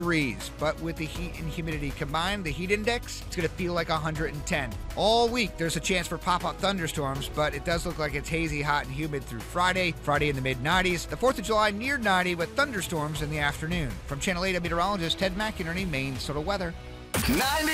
degrees, but with the heat and humidity combined, the heat index, it's going to feel like 110. All week, there's a chance for pop-up thunderstorms, but it does look like it's hazy, hot, and humid through Friday. Friday in the mid-90s. The 4th of July near 90 with thunderstorms in the afternoon. From Channel 8 meteorologist Ted McInerney, Maine Soto Weather. 90